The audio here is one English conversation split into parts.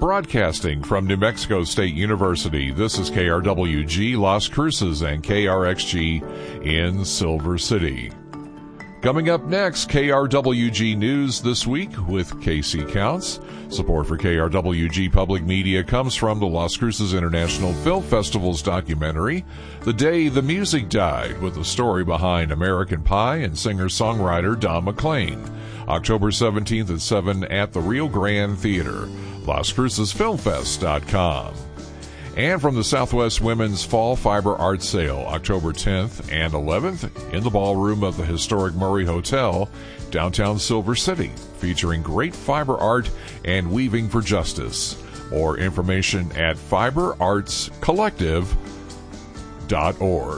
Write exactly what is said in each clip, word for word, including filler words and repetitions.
Broadcasting from New Mexico State University, this is K R W G Las Cruces and K R X G in Silver City. Coming up next, K R W G News This Week with Casey Counts. Support for K R W G Public Media comes from the Las Cruces International Film Festival's documentary, The Day the Music Died, with the story behind American Pie and singer-songwriter Don McLean. October seventeenth at seven at the Rio Grande Theater. Las Cruces Film Fest dot com. And from the Southwest Women's Fall Fiber Art Sale, October tenth and eleventh in the ballroom of the historic Murray Hotel, downtown Silver City, featuring great fiber art and weaving for justice. More information at fiber arts collective dot org.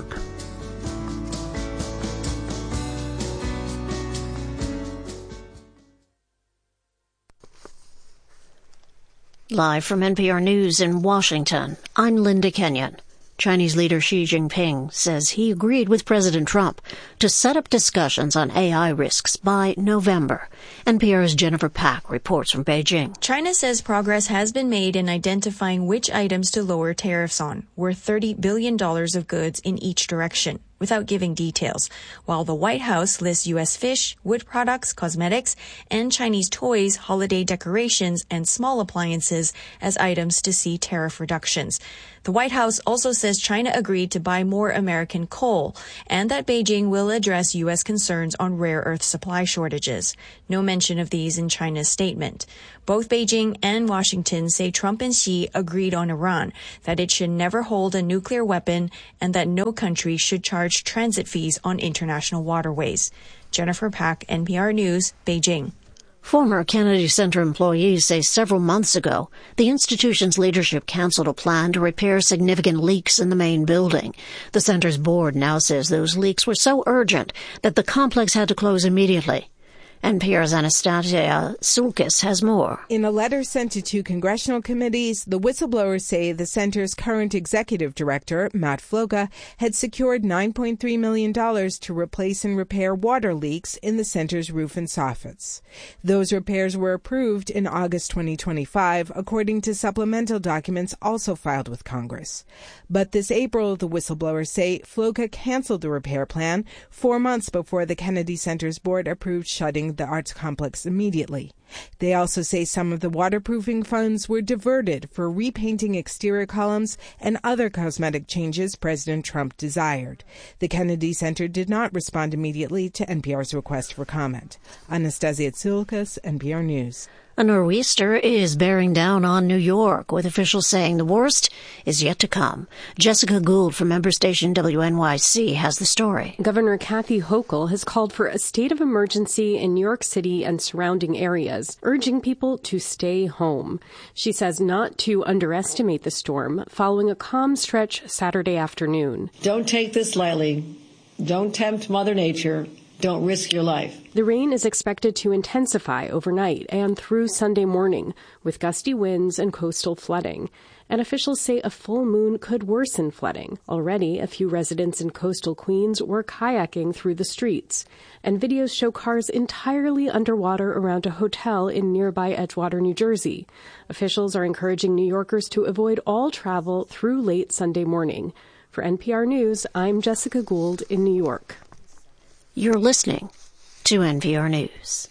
Live from N P R News in Washington, I'm Linda Kenyon. Chinese leader Xi Jinping says he agreed with President Trump to set up discussions on A I risks by November. N P R's Jennifer Pack reports from Beijing. China says progress has been made in identifying which items to lower tariffs on, worth thirty billion dollars of goods in each direction, without giving details, while the White House lists U S fish, wood products, cosmetics, and Chinese toys, holiday decorations, and small appliances as items to see tariff reductions. The White House also says China agreed to buy more American coal and that Beijing will address U S concerns on rare earth supply shortages. No mention of these in China's statement. Both Beijing and Washington say Trump and Xi agreed on Iran, that it should never hold a nuclear weapon, and that no country should charge transit fees on international waterways. Jennifer Pack, N P R News, Beijing. Former Kennedy Center employees say several months ago, the institution's leadership canceled a plan to repair significant leaks in the main building. The center's board now says those leaks were so urgent that the complex had to close immediately. N P R's Anastasia Sulkis has more. In a letter sent to two congressional committees, the whistleblowers say the center's current executive director, Matt Floka, had secured nine point three million dollars to replace and repair water leaks in the center's roof and soffits. Those repairs were approved in August twenty twenty-five, according to supplemental documents also filed with Congress. But this April, the whistleblowers say Floka canceled the repair plan four months before the Kennedy Center's board approved shutting the arts complex immediately. They also say some of the waterproofing funds were diverted for repainting exterior columns and other cosmetic changes President Trump desired. The Kennedy Center did not respond immediately to N P R's request for comment. Anastasia Tsilkas, N P R News. A nor'easter is bearing down on New York, with officials saying the worst is yet to come. Jessica Gould from member station W N Y C has the story. Governor Kathy Hochul has called for a state of emergency in New York City and surrounding areas, urging people to stay home. She says not to underestimate the storm, following a calm stretch Saturday afternoon. Don't take this lightly. Don't tempt Mother Nature. Don't risk your life. The rain is expected to intensify overnight and through Sunday morning, with gusty winds and coastal flooding. And officials say a full moon could worsen flooding. Already, a few residents in coastal Queens were kayaking through the streets. And videos show cars entirely underwater around a hotel in nearby Edgewater, New Jersey. Officials are encouraging New Yorkers to avoid all travel through late Sunday morning. For N P R News, I'm Jessica Gould in New York. You're listening to N P R News.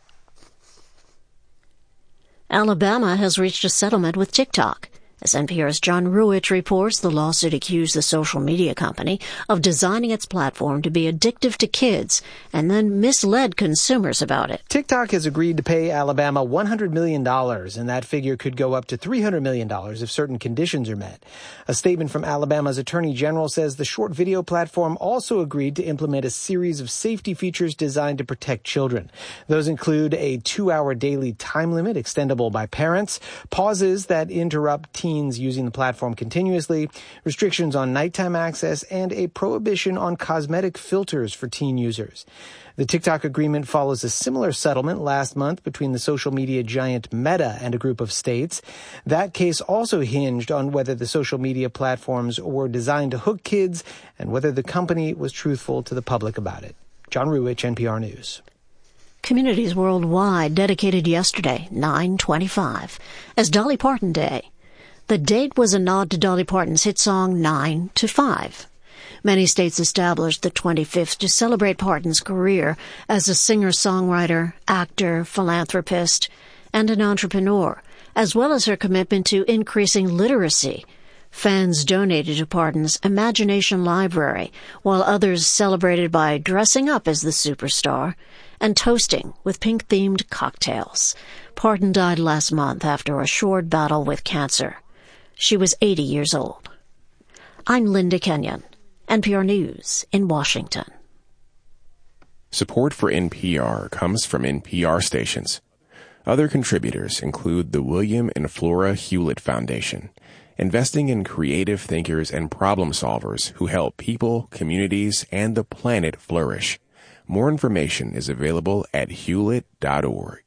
Alabama has reached a settlement with TikTok. As N P R's John Ruwitch reports, the lawsuit accused the social media company of designing its platform to be addictive to kids and then misled consumers about it. TikTok has agreed to pay Alabama one hundred million dollars, and that figure could go up to three hundred million dollars if certain conditions are met. A statement from Alabama's Attorney General says the short video platform also agreed to implement a series of safety features designed to protect children. Those include a two-hour daily time limit extendable by parents, pauses that interrupt teens using the platform continuously, restrictions on nighttime access, and a prohibition on cosmetic filters for teen users. The TikTok agreement follows a similar settlement last month between the social media giant Meta and a group of states. That case also hinged on whether the social media platforms were designed to hook kids and whether the company was truthful to the public about it. John Ruwitch, N P R News. Communities worldwide dedicated yesterday, nine twenty-five, as Dolly Parton Day. The date was a nod to Dolly Parton's hit song nine to five. Many states established the twenty-fifth to celebrate Parton's career as a singer-songwriter, actor, philanthropist, and an entrepreneur, as well as her commitment to increasing literacy. Fans donated to Parton's Imagination Library, while others celebrated by dressing up as the superstar and toasting with pink-themed cocktails. Parton died last month after a short battle with cancer. She was eighty years old. I'm Linda Kenyon, N P R News in Washington. Support for N P R comes from N P R stations. Other contributors include the William and Flora Hewlett Foundation, investing in creative thinkers and problem solvers who help people, communities, and the planet flourish. More information is available at hewlett dot org.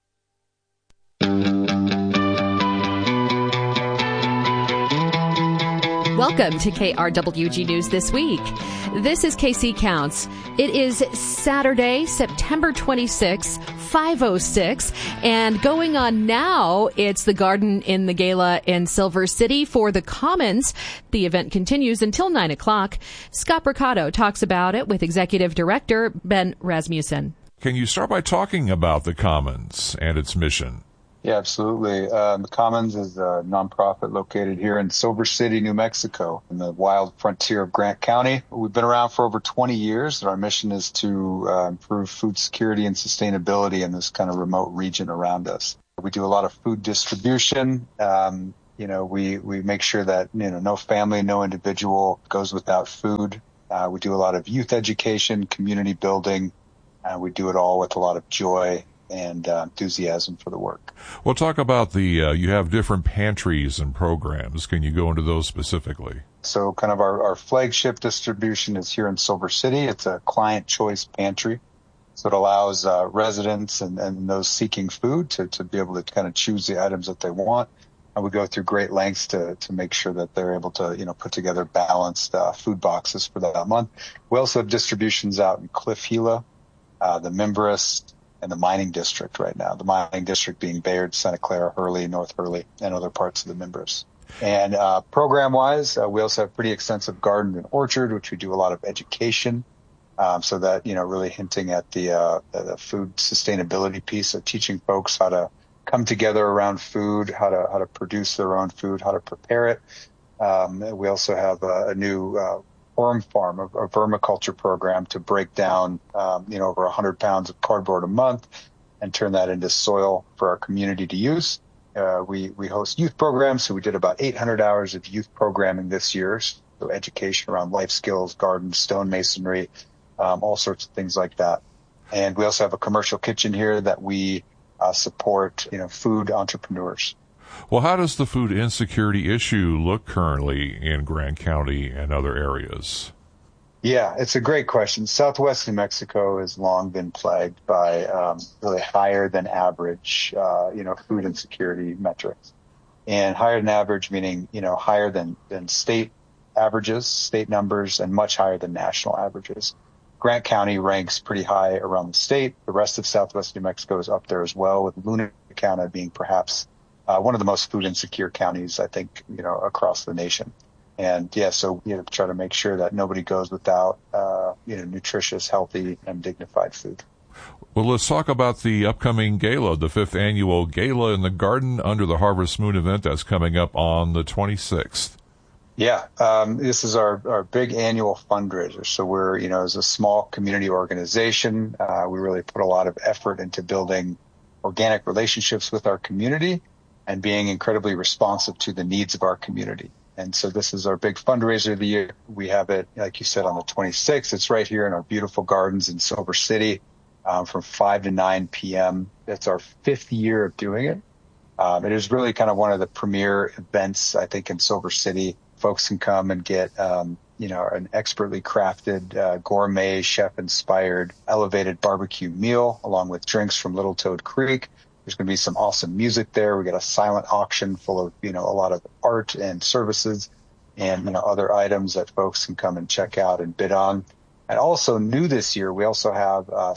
Welcome to K R W G News This Week. This is K C Counts. It is Saturday, September twenty-sixth, five oh six, and going on now, it's the Garden in the Gala in Silver City for the Commons. The event continues until nine o'clock. Scott Mercado talks about it with Executive Director Ben Rasmussen. Can you start by talking about the Commons and its mission? Yeah, absolutely. Uh, the Commons is a nonprofit located here in Silver City, New Mexico, in the wild frontier of Grant County. We've been around for over twenty years, and our mission is to uh, improve food security and sustainability in this kind of remote region around us. We do a lot of food distribution. Um, you know, we, we make sure that, you know, no family, no individual goes without food. Uh, we do a lot of youth education, community building. Uh, we do it all with a lot of joy and uh, enthusiasm for the work. Well, talk about the, uh, you have different pantries and programs. Can you go into those specifically? So kind of our, our flagship distribution is here in Silver City. It's a client choice pantry. So it allows uh, residents and, and those seeking food to, to be able to kind of choose the items that they want. And we go through great lengths to, to make sure that they're able to, you know, put together balanced uh, food boxes for that month. We also have distributions out in Cliff Gila, uh, the Mimbres, and the mining district right now, the mining district being Bayard, Santa Clara, Hurley, North Hurley, and other parts of the Mimbres. And uh, program-wise, uh, we also have pretty extensive garden and orchard, which we do a lot of education, um, so that, you know, really hinting at the, uh, the food sustainability piece of teaching folks how to come together around food, how to how to produce their own food, how to prepare it. Um, we also have a, a new uh, worm farm, a, a vermiculture program to break down, um, you know, over one hundred pounds of cardboard a month and turn that into soil for our community to use. Uh, we, we host youth programs, so we did about eight hundred hours of youth programming this year, so education around life skills, garden, stonemasonry, um, all sorts of things like that. And we also have a commercial kitchen here that we uh, support, you know, food entrepreneurs. Well, how does the food insecurity issue look currently in Grant County and other areas? Yeah, it's a great question. Southwest New Mexico has long been plagued by um, really higher than average, uh, you know, food insecurity metrics. And higher than average meaning, you know, higher than, than state averages, state numbers, and much higher than national averages. Grant County ranks pretty high around the state. The rest of Southwest New Mexico is up there as well, with Luna County being perhaps Uh, one of the most food insecure counties, I think, you know, across the nation. And yeah, so we have to try to make sure that nobody goes without, uh, you know, nutritious, healthy, and dignified food. Well, let's talk about the upcoming gala, the fifth annual Gala in the Garden Under the Harvest Moon event that's coming up on the twenty-sixth. Yeah, um, this is our, our big annual fundraiser. So we're, you know, as a small community organization, uh, we really put a lot of effort into building organic relationships with our community and being incredibly responsive to the needs of our community. And so this is our big fundraiser of the year. We have it, like you said, on the twenty-sixth. It's right here in our beautiful gardens in Silver City um, from five to nine p.m. It's our fifth year of doing it. Um, it is really kind of one of the premier events, I think, in Silver City. Folks can come and get, um, you know, an expertly crafted, uh, gourmet, chef-inspired, elevated barbecue meal, along with drinks from Little Toad Creek. There's going to be some awesome music there. We got a silent auction full of, you know, a lot of art and services and, you know, other items that folks can come and check out and bid on. And also new this year, we also have uh, some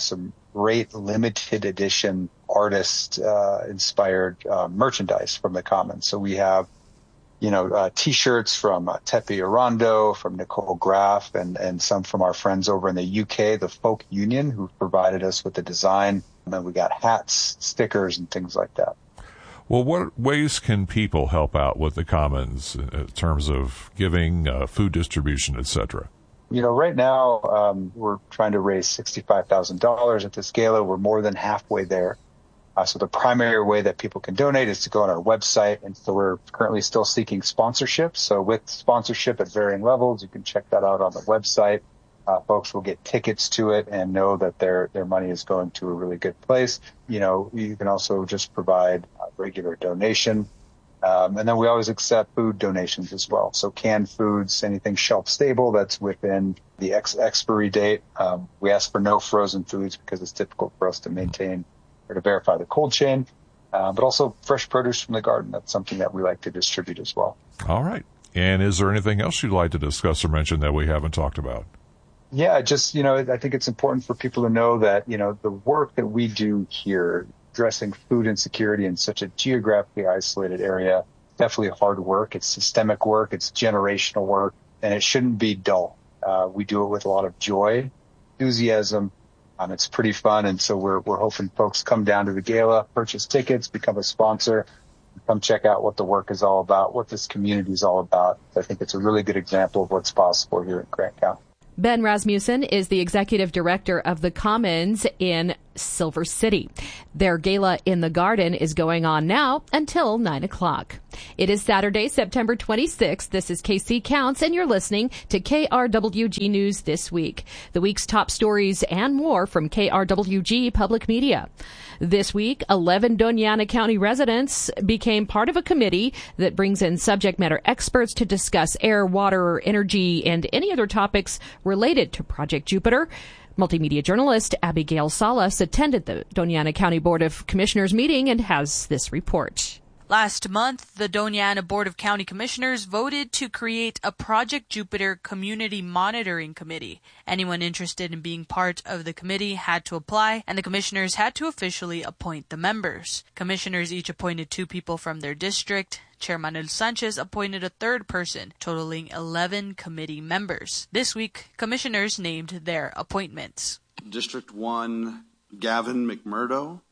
great limited edition artist uh, inspired uh, merchandise from the Commons. So we have, you know, uh, T-shirts from uh, Tepe Arando, from Nicole Graff, and, and some from our friends over in the U K, the Folk Union, who provided us with the design. And then we got hats, stickers, and things like that. Well, what ways can people help out with the Commons in terms of giving, uh, food distribution, et cetera? You know, right now, um, we're trying to raise sixty-five thousand dollars at this gala. We're more than halfway there. Uh, so the primary way that people can donate is to go on our website. And so we're currently still seeking sponsorship. So with sponsorship at varying levels, you can check that out on the website. Uh, folks will get tickets to it and know that their, their money is going to a really good place. You know, you can also just provide a regular donation. Um, and then we always accept food donations as well. So canned foods, anything shelf stable that's within the ex- expiry date. Um, we ask for no frozen foods because it's difficult for us to maintain or to verify the cold chain, uh, but also fresh produce from the garden. That's something that we like to distribute as well. All right. And is there anything else you'd like to discuss or mention that we haven't talked about? Yeah, just, you know, I think it's important for people to know that, you know, the work that we do here, addressing food insecurity in such a geographically isolated area, definitely hard work. It's systemic work. It's generational work, and it shouldn't be dull. Uh, we do it with a lot of joy, enthusiasm. Um, it's pretty fun. And so we're, we're hoping folks come down to the gala, purchase tickets, become a sponsor, come check out what the work is all about, what this community is all about. I think it's a really good example of what's possible here in Grant County. Ben Rasmussen is the executive director of the Commons in Silver City. Their gala in the garden is going on now until nine o'clock. It is Saturday, September twenty-sixth. This is K C Counts, and you're listening to K R W G News This Week. The week's top stories and more from K R W G Public Media. This week, eleven Doña Ana County residents became part of a committee that brings in subject matter experts to discuss air, water, energy, and any other topics related to Project Jupiter. Multimedia journalist Abigail Salas attended the Doña Ana County Board of Commissioners meeting and has this report. Last month, the Doña Ana Board of County Commissioners voted to create a Project Jupiter Community Monitoring Committee. Anyone interested in being part of the committee had to apply, and the commissioners had to officially appoint the members. Commissioners each appointed two people from their district. Chair Manuel Sanchez appointed a third person, totaling eleven committee members. This week, commissioners named their appointments. District one, Gavin McMurdo,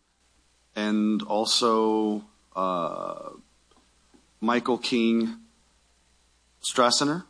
and also uh, Michael King Strassener,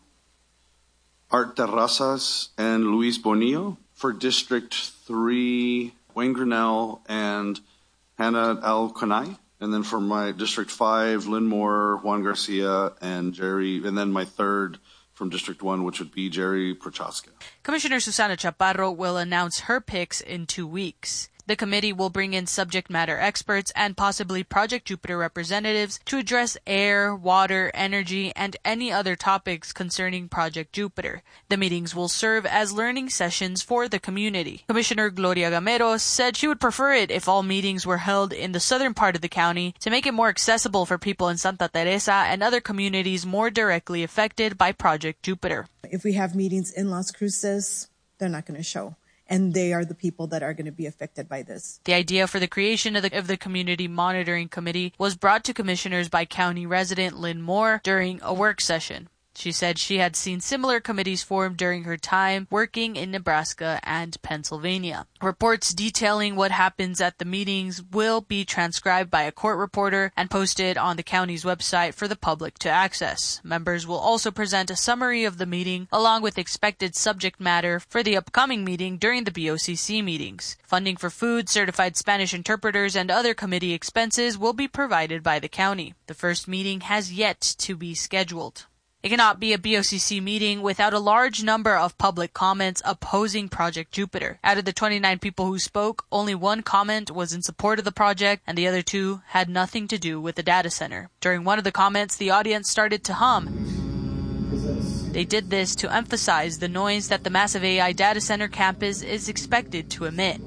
Art Terrazas, and Luis Bonillo. For District three, Wayne Grinnell and Hannah Alconay. And then for my District five, Lynn Moore, Juan Garcia, and Jerry, and then my third from District one, which would be Jerry Prochaska. Commissioner Susana Chaparro will announce her picks in two weeks. The committee will bring in subject matter experts and possibly Project Jupiter representatives to address air, water, energy, and any other topics concerning Project Jupiter. The meetings will serve as learning sessions for the community. Commissioner Gloria Gamero said she would prefer it if all meetings were held in the southern part of the county to make it more accessible for people in Santa Teresa and other communities more directly affected by Project Jupiter. If we have meetings in Las Cruces, they're not going to show. And they are the people that are going to be affected by this. The idea for the creation of the, of the Community Monitoring Committee was brought to commissioners by county resident Lynn Moore during a work session. She said she had seen similar committees formed during her time working in Nebraska and Pennsylvania. Reports detailing what happens at the meetings will be transcribed by a court reporter and posted on the county's website for the public to access. Members will also present a summary of the meeting along with expected subject matter for the upcoming meeting during the B O C C meetings. Funding for food, certified Spanish interpreters, and other committee expenses will be provided by the county. The first meeting has yet to be scheduled. It cannot be a B O C C meeting without a large number of public comments opposing Project Jupiter. Out of the twenty-nine people who spoke, only one comment was in support of the project, and the other two had nothing to do with the data center. During one of the comments, the audience started to hum. They did this to emphasize the noise that the massive A I data center campus is expected to emit.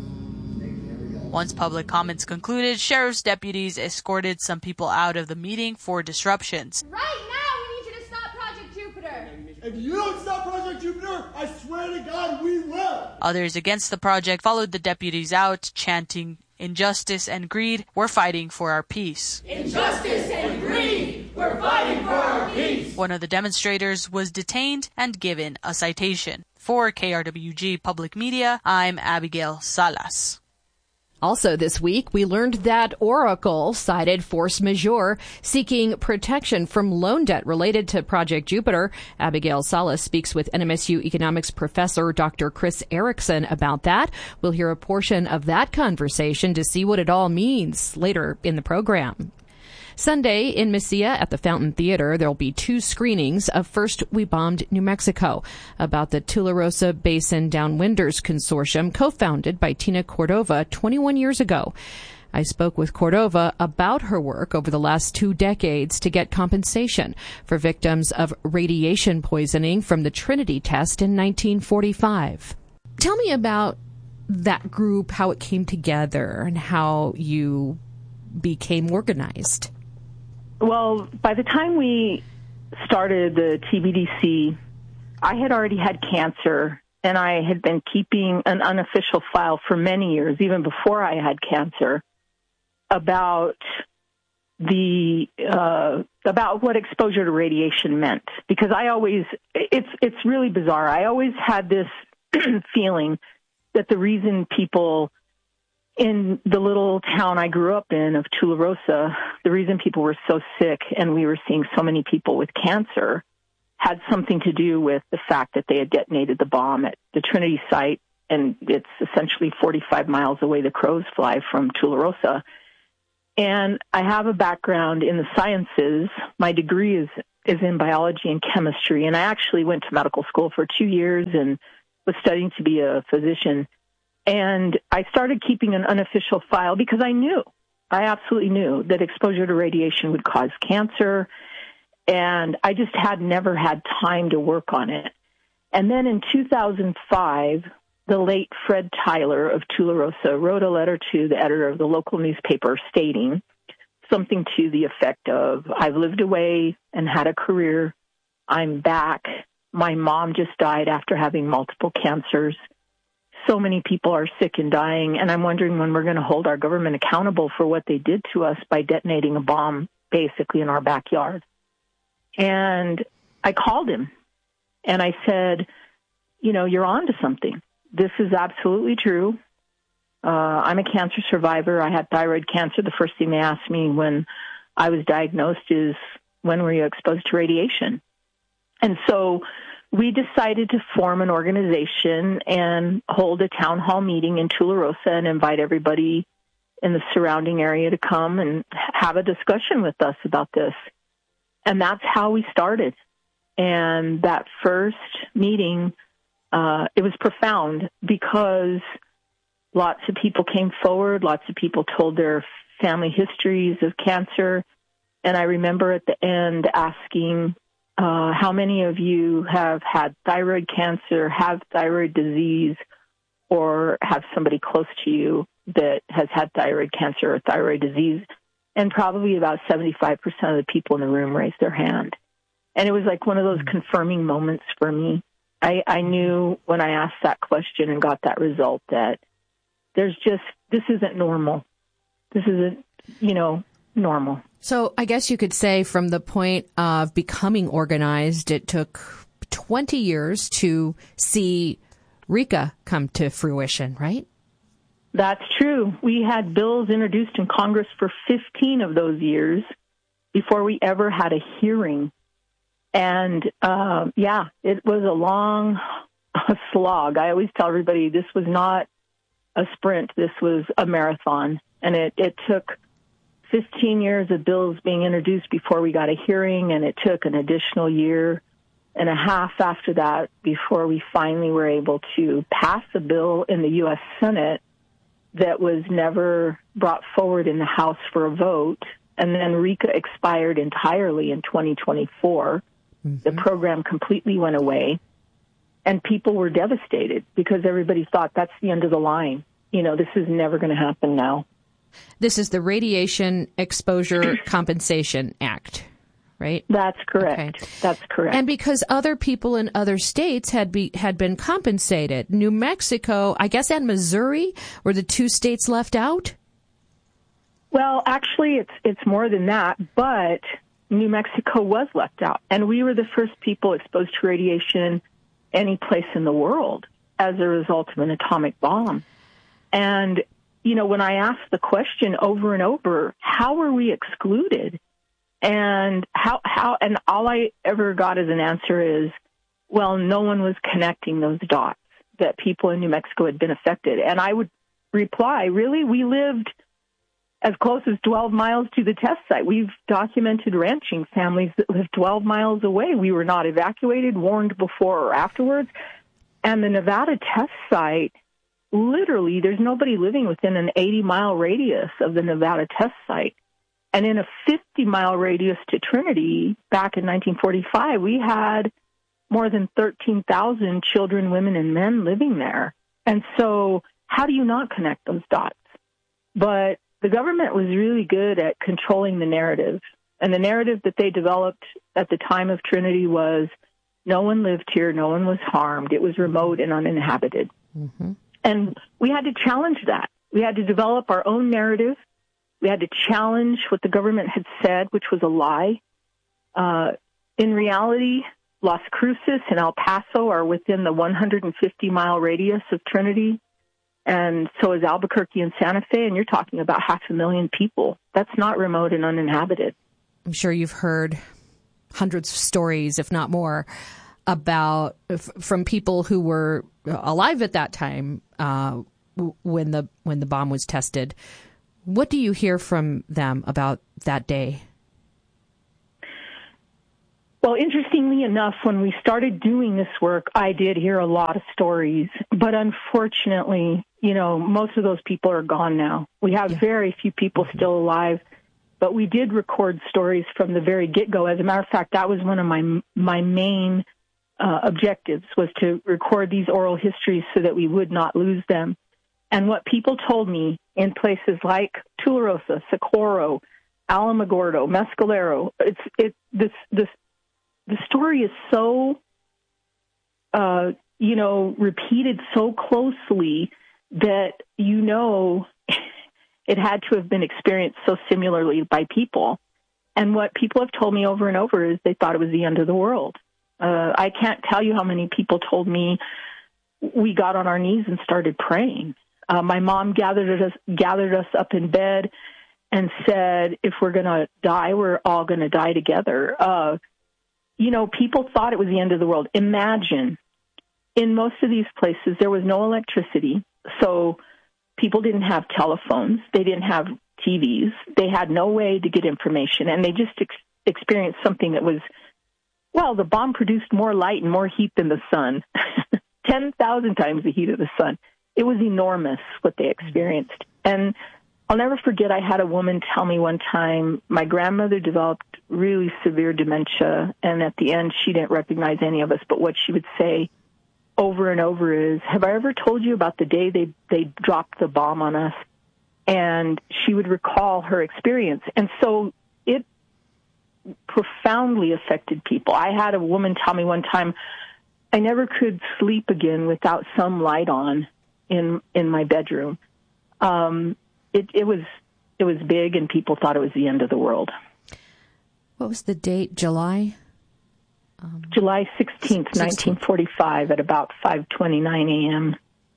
Once public comments concluded, sheriff's deputies escorted some people out of the meeting for disruptions. Right now! If you don't stop Project Jupiter, I swear to God, we will. Others against the project followed the deputies out, chanting, "Injustice and greed, we're fighting for our peace." Injustice and greed, we're fighting for our peace. One of the demonstrators was detained and given a citation. For K R W G Public Media, I'm Abigail Salas. Also this week, we learned that Oracle cited force majeure seeking protection from loan debt related to Project Jupiter. Abigail Salas speaks with N M S U economics professor Doctor Chris Erickson about that. We'll hear a portion of that conversation to see what it all means later in the program. Sunday in Mesilla at the Fountain Theater, there'll be two screenings of First We Bombed New Mexico about the Tularosa Basin Downwinders Consortium, co-founded by Tina Cordova twenty-one years ago. I spoke with Cordova about her work over the last two decades to get compensation for victims of radiation poisoning from the Trinity test in nineteen forty-five. Tell me about that group, how it came together, and how you became organized. Well, by the time we started the T B D C, I had already had cancer, and I had been keeping an unofficial file for many years, even before I had cancer, about the uh, about what exposure to radiation meant. Because I always, it's it's really bizarre. I always had this feeling that the reason people in the little town I grew up in of Tularosa, the reason people were so sick and we were seeing so many people with cancer had something to do with the fact that they had detonated the bomb at the Trinity site, and it's essentially forty-five miles away the crows fly from Tularosa. And I have a background in the sciences. My degree is, is in biology and chemistry, and I actually went to medical school for two years and was studying to be a physician. And I started keeping an unofficial file because I knew, I absolutely knew that exposure to radiation would cause cancer. And I just had never had time to work on it. And then in two thousand five, the late Fred Tyler of Tularosa wrote a letter to the editor of the local newspaper stating something to the effect of, I've lived away and had a career. I'm back. My mom just died after having multiple cancers. So many people are sick and dying, and I'm wondering when we're going to hold our government accountable for what they did to us by detonating a bomb basically in our backyard. And I called him, and I said, you know, you're on to something. This is absolutely true. Uh, I'm a cancer survivor. I had thyroid cancer. The first thing they asked me when I was diagnosed is, when were you exposed to radiation? And so we decided to form an organization and hold a town hall meeting in Tularosa and invite everybody in the surrounding area to come and have a discussion with us about this. And that's how we started. And that first meeting, uh, it was profound because lots of people came forward, lots of people told their family histories of cancer. And I remember at the end asking, Uh, how many of you have had thyroid cancer, have thyroid disease, or have somebody close to you that has had thyroid cancer or thyroid disease? And probably about seventy-five percent of the people in the room raised their hand. And it was like one of those confirming moments for me. I, I knew when I asked that question and got that result that there's just, this isn't normal. This isn't, you know, normal. So I guess you could say from the point of becoming organized, it took twenty years to see RECA come to fruition, right? That's true. We had bills introduced in Congress for fifteen of those years before we ever had a hearing. And, uh, yeah, it was a long slog. I always tell everybody this was not a sprint. This was a marathon. And it, it took fifteen years of bills being introduced before we got a hearing, and it took an additional year and a half after that before we finally were able to pass a bill in the U S Senate that was never brought forward in the House for a vote. And then RECA expired entirely in twenty twenty-four. Mm-hmm. The program completely went away, and people were devastated because everybody thought that's the end of the line. You know, this is never going to happen now. This is the Radiation Exposure Compensation Act, right? That's correct. Okay. That's correct. And because other people in other states had be had been compensated. New Mexico, I guess, and Missouri were the two states left out? Well, actually, it's it's more than that, but New Mexico was left out. And we were the first people exposed to radiation any place in the world as a result of an atomic bomb. And, you know, when I asked the question over and over, how were we excluded? And how, how, and all I ever got as an answer is, well, no one was connecting those dots, that people in New Mexico had been affected. And I would reply, really? We lived as close as twelve miles to the test site. We've documented ranching families that live twelve miles away. We were not evacuated, warned before or afterwards. And the Nevada test site, literally, there's nobody living within an eighty-mile radius of the Nevada test site. And in a fifty-mile radius to Trinity, back in nineteen forty-five, we had more than thirteen thousand children, women, and men living there. And so how do you not connect those dots? But the government was really good at controlling the narrative. And the narrative that they developed at the time of Trinity was no one lived here, no one was harmed. It was remote and uninhabited. Mm-hmm. And we had to challenge that. We had to develop our own narrative. We had to challenge what the government had said, which was a lie. Uh, in reality, Las Cruces and El Paso are within the one hundred fifty mile radius of Trinity. And so is Albuquerque and Santa Fe, and you're talking about half a million people. That's not remote and uninhabited. I'm sure you've heard hundreds of stories, if not more, about f- from people who were alive at that time uh, when the when the bomb was tested. What do you hear from them about that day? Well, interestingly enough, when we started doing this work, I did hear a lot of stories. But unfortunately, you know, most of those people are gone now. We have yeah. very few people mm-hmm. still alive. But we did record stories from the very get-go. As a matter of fact, that was one of my my main uh, objectives, was to record these oral histories so that we would not lose them. And what people told me in places like Tularosa, Socorro, Alamogordo, Mescalero, it's it this this the story is so uh, you know repeated so closely that you know it had to have been experienced so similarly by people. And what people have told me over and over is they thought it was the end of the world. Uh, I can't tell you how many people told me we got on our knees and started praying. Uh, my mom gathered us, gathered us up in bed and said, if we're going to die, we're all going to die together. Uh, you know, people thought it was the end of the world. Imagine, in most of these places, there was no electricity. So people didn't have telephones. They didn't have T Vs. They had no way to get information. And they just ex- experienced something that was, well, the bomb produced more light and more heat than the sun, ten thousand times the heat of the sun. It was enormous what they experienced. And I'll never forget, I had a woman tell me one time, my grandmother developed really severe dementia, and at the end, she didn't recognize any of us, but what she would say over and over is, have I ever told you about the day they, they dropped the bomb on us? And she would recall her experience. And so it profoundly affected people. I had a woman tell me one time, I never could sleep again without some light on in in my bedroom. Um, it, it was it was big, and people thought it was the end of the world. What was the date? July? Um, July sixteenth, nineteen forty-five, at about five twenty-nine a.m.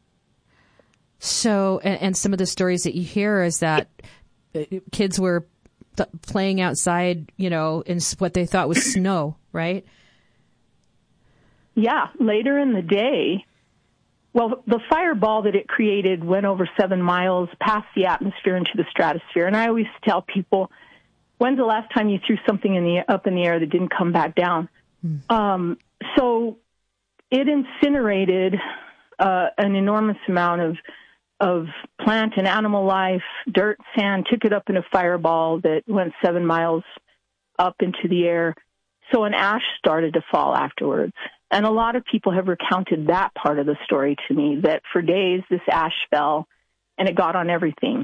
So, and, and some of the stories that you hear is that kids were th- playing outside, you know, in what they thought was snow, right? Yeah, later in the day. Well, the fireball that it created went over seven miles past the atmosphere into the stratosphere. And I always tell people, when's the last time you threw something in the up in the air that didn't come back down? Mm. Um, so it incinerated uh, an enormous amount of of plant and animal life, dirt, sand, took it up in a fireball that went seven miles up into the air. So an ash started to fall afterwards. And a lot of people have recounted that part of the story to me, that for days this ash fell and it got on everything.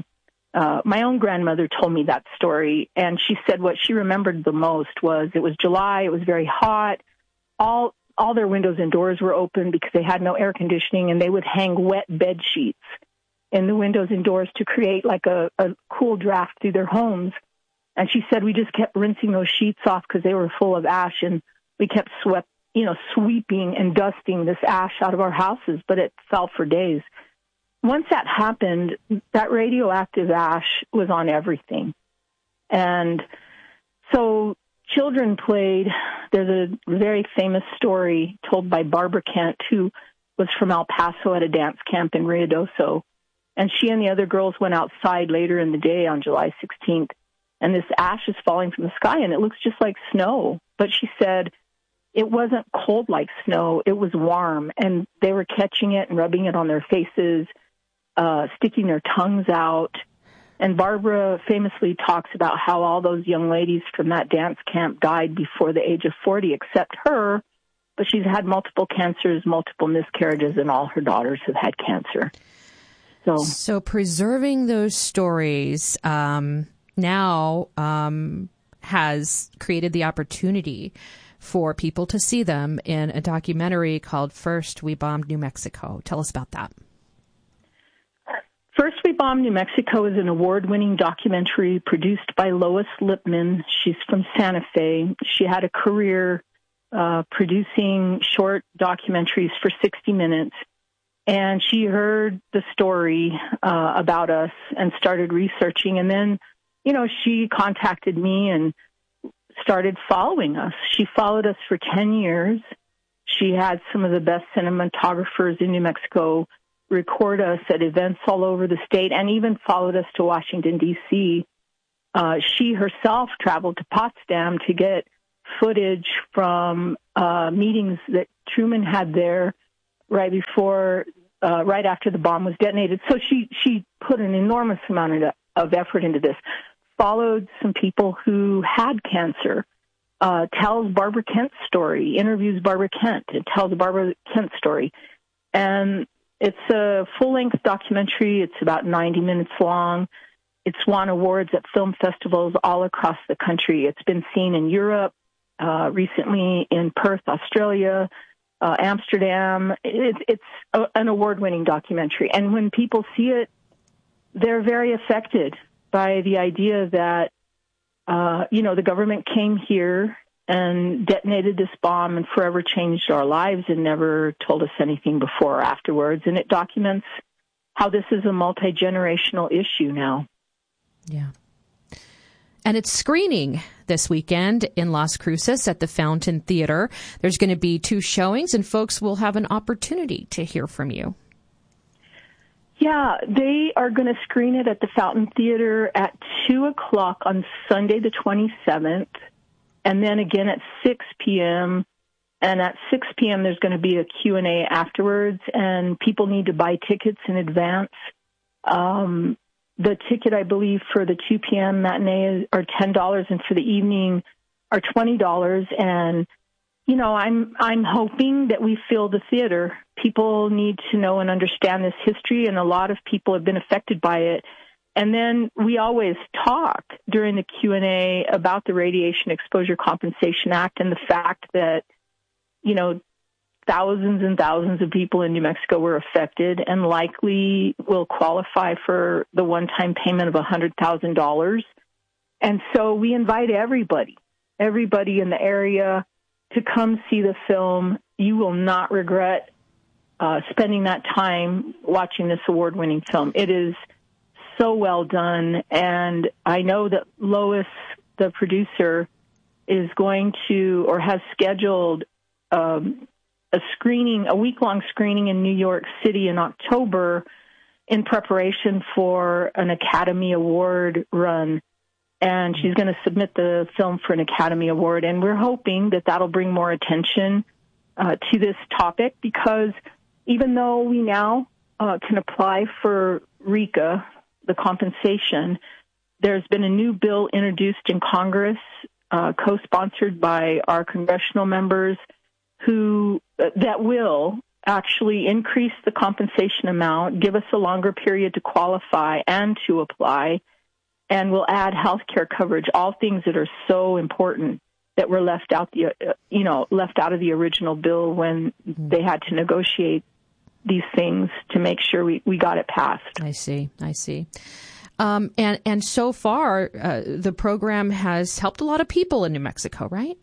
Uh, my own grandmother told me that story, and she said what she remembered the most was it was July, it was very hot, all all their windows and doors were open because they had no air conditioning, and they would hang wet bed sheets in the windows and doors to create like a, a cool draft through their homes. And she said we just kept rinsing those sheets off because they were full of ash, and we kept swept, you know, sweeping and dusting this ash out of our houses, but it fell for days. Once that happened, that radioactive ash was on everything. And so children played. There's a very famous story told by Barbara Kent, who was from El Paso at a dance camp in Ruidoso. And she and the other girls went outside later in the day on July sixteenth, and this ash is falling from the sky, and it looks just like snow. But she said it wasn't cold like snow. It was warm, and they were catching it and rubbing it on their faces, uh, sticking their tongues out. And Barbara famously talks about how all those young ladies from that dance camp died before the age of forty, except her. But she's had multiple cancers, multiple miscarriages, and all her daughters have had cancer. So, so preserving those stories um, now um, has created the opportunity for people to see them in a documentary called First We Bombed New Mexico. Tell us about that. First We Bombed New Mexico is an award-winning documentary produced by Lois Lipman. She's from Santa Fe. She had a career uh, producing short documentaries for sixty minutes, and she heard the story uh, about us and started researching. And then, you know, she contacted me and started following us. She followed us for ten years. She had some of the best cinematographers in New Mexico record us at events all over the state, and even followed us to Washington, D C. Uh, she herself traveled to Potsdam to get footage from uh, meetings that Truman had there right before, uh, right after the bomb was detonated. So she, she put an enormous amount of, of effort into this. Followed some people who had cancer, uh, tells Barbara Kent's story, interviews Barbara Kent, and tells Barbara Kent's story. And it's a full-length documentary. It's about ninety minutes long. It's won awards at film festivals all across the country. It's been seen in Europe, uh, recently in Perth, Australia, uh, Amsterdam. It, it's a, an award-winning documentary. And when people see it, they're very affected by the idea that, uh, you know, the government came here and detonated this bomb and forever changed our lives and never told us anything before or afterwards. And it documents how this is a multi-generational issue now. Yeah. And it's screening this weekend in Las Cruces at the Fountain Theater. There's going to be two showings, and folks will have an opportunity to hear from you. Yeah, they are going to screen it at the Fountain Theater at two o'clock on Sunday the twenty-seventh, and then again at six p.m. And at six p.m. there's going to be a Q and A afterwards, and people need to buy tickets in advance. Um, the ticket, I believe, for the two p.m. matinee are ten dollars, and for the evening are twenty dollars. And you know, I'm I'm hoping that we fill the theater. People need to know and understand this history, and a lot of people have been affected by it. And then we always talk during the Q and A about the Radiation Exposure Compensation Act and the fact that, you know, thousands and thousands of people in New Mexico were affected and likely will qualify for the one-time payment of one hundred thousand dollars. And so we invite everybody, everybody in the area to come see the film. You will not regret uh, spending that time watching this award-winning film. It is so well done, and I know that Lois, the producer, is going to or has scheduled um, a screening, a week-long screening in New York City in October in preparation for an Academy Award run. And she's going to submit the film for an Academy Award. And we're hoping that that'll bring more attention uh, to this topic, because even though we now uh, can apply for RECA, the compensation, there's been a new bill introduced in Congress, uh, co-sponsored by our congressional members, who uh, that will actually increase the compensation amount, give us a longer period to qualify and to apply, and we'll add health care coverage, all things that are so important that were left out the uh, you know left out of the original bill when mm-hmm. they had to negotiate these things to make sure we, we got it passed. I see. I see. Um, and and so far, uh, the program has helped a lot of people in New Mexico, right?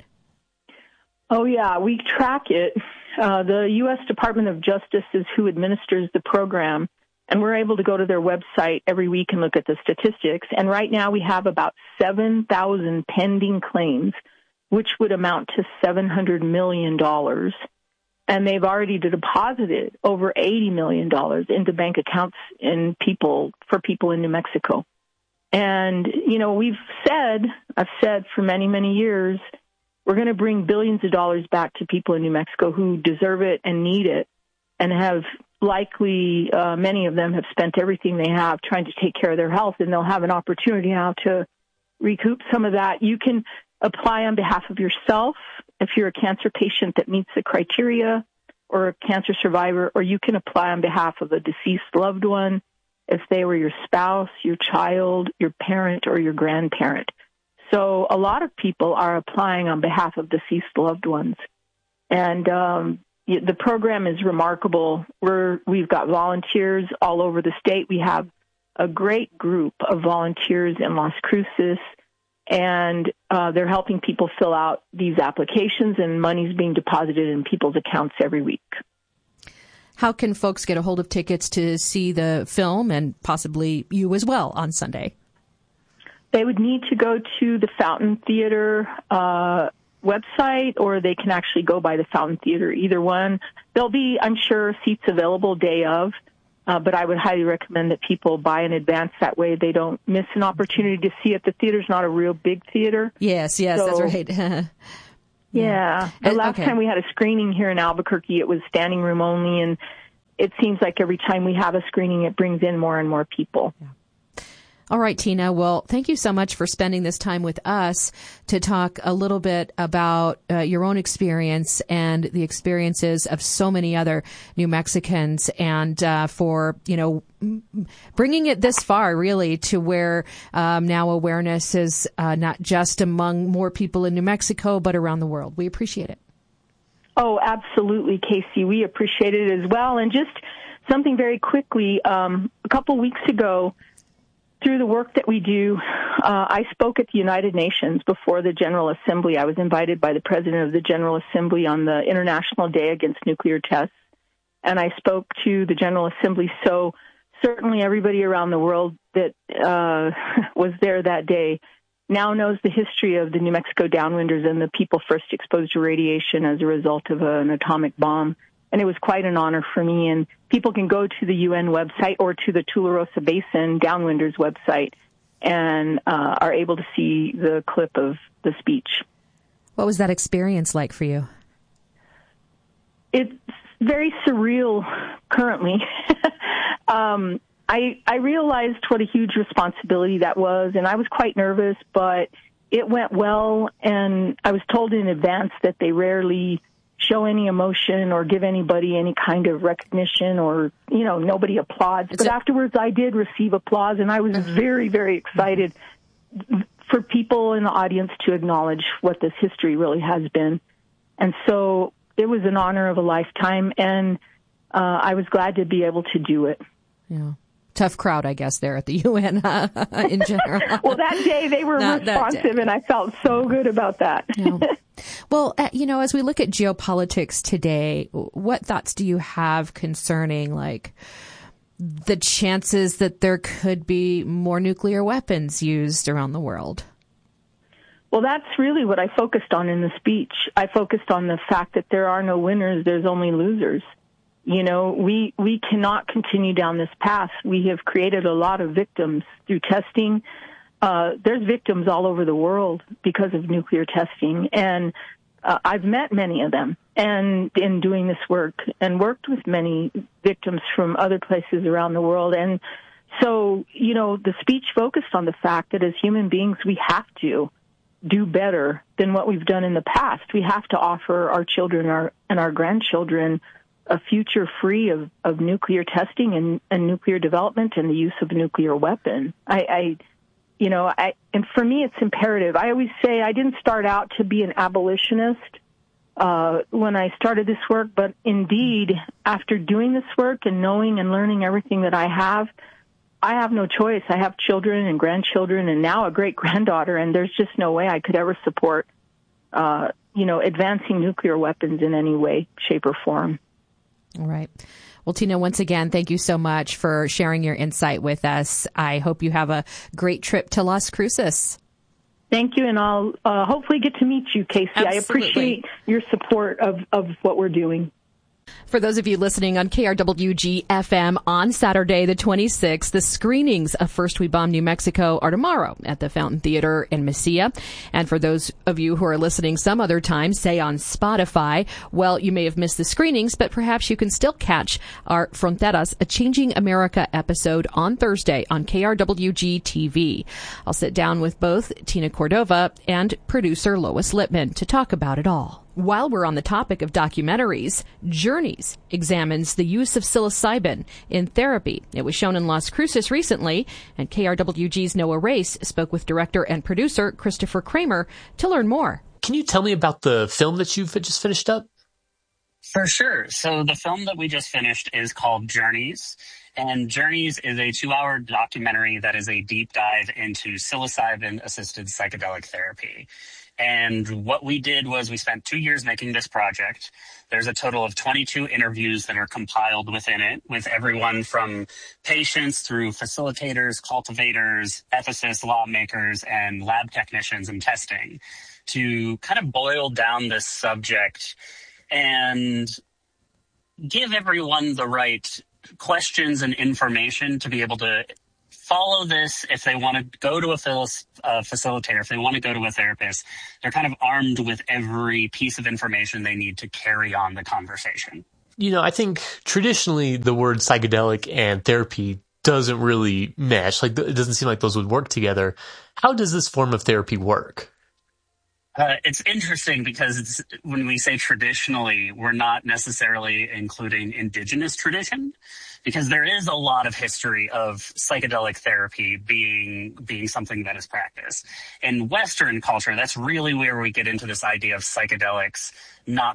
Oh yeah, we track it. Uh, the U S Department of Justice is who administers the program, and we're able to go to their website every week and look at the statistics. And right now we have about seven thousand pending claims, which would amount to seven hundred million dollars. And they've already deposited over eighty million dollars into bank accounts in people for people in New Mexico. And, you know, we've said, I've said for many, many years, we're going to bring billions of dollars back to people in New Mexico who deserve it and need it, and have likely, uh, many of them have spent everything they have trying to take care of their health, and they'll have an opportunity now to recoup some of that. You can apply on behalf of yourself if you're a cancer patient that meets the criteria, or a cancer survivor, or you can apply on behalf of a deceased loved one if they were your spouse, your child, your parent, or your grandparent. So a lot of people are applying on behalf of deceased loved ones. And um, the program is remarkable. We're, we've got volunteers all over the state. We have a great group of volunteers in Las Cruces, and uh, they're helping people fill out these applications, and money's being deposited in people's accounts every week. How can folks get a hold of tickets to see the film, and possibly you as well, on Sunday? They would need to go to the Fountain Theater uh, website, or they can actually go by the Fountain Theater, either one. There'll be, I'm sure, seats available day of, uh, but I would highly recommend that people buy in advance. That way they don't miss an opportunity to see it. The theater's not a real big theater. Yes, yes, so, that's right. yeah. yeah. The last okay. time we had a screening here in Albuquerque, it was standing room only, and it seems like every time we have a screening, it brings in more and more people. Yeah. All right, Tina. Well, thank you so much for spending this time with us to talk a little bit about uh, your own experience and the experiences of so many other New Mexicans, and uh, for, you know, bringing it this far, really, to where um, now awareness is uh, not just among more people in New Mexico, but around the world. We appreciate it. Oh, absolutely, Casey. We appreciate it as well. And just something very quickly, um, a couple weeks ago, through the work that we do, uh, I spoke at the United Nations before the General Assembly. I was invited by the President of the General Assembly on the International Day Against Nuclear Tests, and I spoke to the General Assembly. So certainly everybody around the world that uh, was there that day now knows the history of the New Mexico downwinders and the people first exposed to radiation as a result of an atomic bomb. And it was quite an honor for me. And people can go to the U N website or to the Tularosa Basin Downwinders website and uh, are able to see the clip of the speech. What was that experience like for you? It's very surreal currently. um, I, I realized what a huge responsibility that was, and I was quite nervous, but it went well. And I was told in advance that they rarely show any emotion or give anybody any kind of recognition, or, you know, nobody applauds. But afterwards I did receive applause, and I was very, very excited for people in the audience to acknowledge what this history really has been. And so it was an honor of a lifetime, and uh, I was glad to be able to do it. Yeah. Tough crowd, I guess, there at the U N uh, in general. Well, that day they were Not responsive, and I felt so good about that. Yeah. Well, uh, you know, as we look at geopolitics today, what thoughts do you have concerning, like, the chances that there could be more nuclear weapons used around the world? Well, that's really what I focused on in the speech. I focused on the fact that there are no winners, there's only losers. You know, we, we cannot continue down this path. We have created a lot of victims through testing. Uh, there's victims all over the world because of nuclear testing. And uh, I've met many of them and in doing this work, and worked with many victims from other places around the world. And so, you know, the speech focused on the fact that as human beings, we have to do better than what we've done in the past. We have to offer our children our, and our grandchildren a future free of, of nuclear testing and, and nuclear development and the use of a nuclear weapon. I, I you know, I, and for me, it's imperative. I always say I didn't start out to be an abolitionist uh, when I started this work, but indeed, after doing this work and knowing and learning everything that I have, I have no choice. I have children and grandchildren and now a great-granddaughter, and there's just no way I could ever support, uh, you know, advancing nuclear weapons in any way, shape, or form. All right. Well, Tina, once again, thank you so much for sharing your insight with us. I hope you have a great trip to Las Cruces. Thank you, and I'll uh, hopefully get to meet you, Casey. Absolutely. I appreciate your support of, of what we're doing. For those of you listening on K R W G F M on Saturday the twenty-sixth, the screenings of First We Bomb New Mexico are tomorrow at the Fountain Theater in Mesilla. And for those of you who are listening some other time, say on Spotify, well, you may have missed the screenings, but perhaps you can still catch our Fronteras, a Changing America episode on Thursday on K R W G T V. I'll sit down with both Tina Cordova and producer Lois Lippman to talk about it all. While we're on the topic of documentaries, Journeys examines the use of psilocybin in therapy. It was shown in Las Cruces recently, and K R W G's Noah Race spoke with director and producer Christopher Kramer to learn more. Can you tell me about the film that you've just finished up? For sure. So the film that we just finished is called Journeys. And Journeys is a two-hour documentary that is a deep dive into psilocybin-assisted psychedelic therapy. And what we did was we spent two years making this project. There's a total of twenty-two interviews that are compiled within it with everyone from patients through facilitators, cultivators, ethicists, lawmakers, and lab technicians and testing to kind of boil down this subject and give everyone the right questions and information to be able to follow this. If they want to go to a uh, facilitator, if they want to go to a therapist, they're kind of armed with every piece of information they need to carry on the conversation. You know, I think traditionally the word psychedelic and therapy doesn't really mesh. Like, it doesn't seem like those would work together. How does this form of therapy work? Uh, it's interesting because it's, when we say traditionally, we're not necessarily including indigenous tradition, because there is a lot of history of psychedelic therapy being being something that is practiced. In Western culture, that's really where we get into this idea of psychedelics not